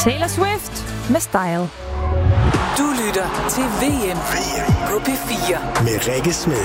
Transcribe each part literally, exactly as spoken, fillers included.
Taylor Swift med Style. Du lytter til V M på P fire med Rikke Smed.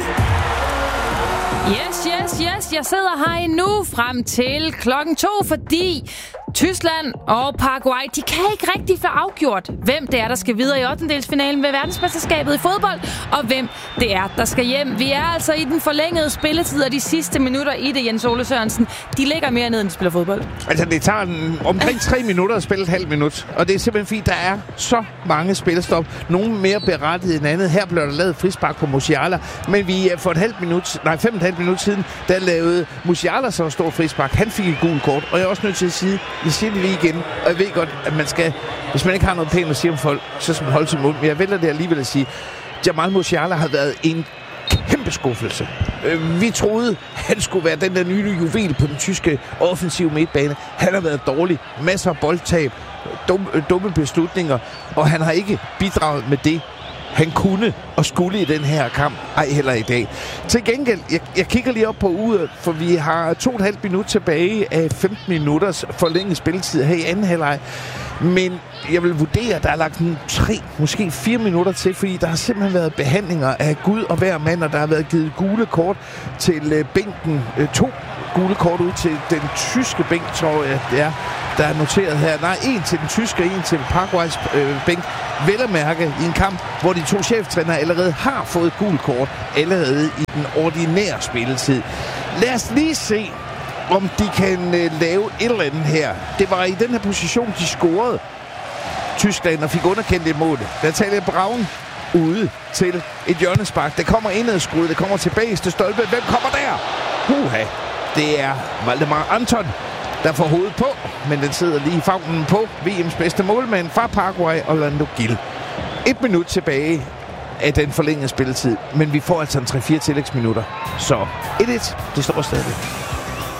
Yes, yes, yes. Jeg sidder her endnu frem til klokken to, fordi Tyskland og Paraguay, de kan ikke rigtig få afgjort, hvem det er, der skal videre i ottendedelsfinalen ved verdensmesterskabet i fodbold, og hvem det er, der skal hjem. Vi er altså i den forlængede spilletid, og de sidste minutter i det, Jens Ole Sørensen, de ligger mere ned, end de spiller fodbold. Altså, det tager en, omkring tre minutter at spille et halvt minut, og det er simpelthen fordi, der er så mange spillestop. Nogle mere berettiget end andet. Her blev der lavet frispark på Musiala, men vi for et halvt minut, nej, fem og et halvt minut siden, der lavede Musiala så stor frispark. Han fik et gult kort, og jeg er også nødt til at sige, jeg siger det lige igen, og jeg ved godt, at man skal, hvis man ikke har noget pænt at sige om folk, så skal man holde sin mund. Men jeg vælger det alligevel at sige, Jamal Musiala har været en kæmpe skuffelse. Vi troede, han skulle være den der nye juvel på den tyske offensive midtbane. Han har været dårlig. Masser af boldtab, dumme, dumme beslutninger, og han har ikke bidraget med det, han kunne og skulle i den her kamp, ej heller i dag. Til gengæld, jeg, jeg kigger lige op på uret, for vi har to og et halvt minut tilbage af femten minutters forlænget spilletid her i anden halvleg. Men jeg vil vurdere, at der er lagt en tre, måske fire minutter til, fordi der har simpelthen været behandlinger af Gud og hver mand, og der har været givet gule kort til øh, bænken. Øh, to gule kort ud til den tyske bænk, tror jeg, det er, der er noteret her. Nej, en til den tyske og en til Paraguays øh, bænk. Vel at mærke i en kamp, hvor de to cheftrænere allerede har fået gul kort, allerede i den ordinære spilletid. Lad os lige se, om de kan øh, lave et eller andet her. Det var i den her position, de scorede Tyskland og fik underkendt et mål. Der taler Braun ude til et hjørnespark. Det kommer indadskruet, det kommer tilbage til stolpe. Hvem kommer der? Huha, det er Valdemar Anton, der får hovedet på, men den sidder lige i favnen på V M's bedste målmand fra Paraguay, Orlando Gil. Et minut tilbage af den forlængede spilletid, men vi får altså en tre fire tillægsminutter. Så et et, det står stadig.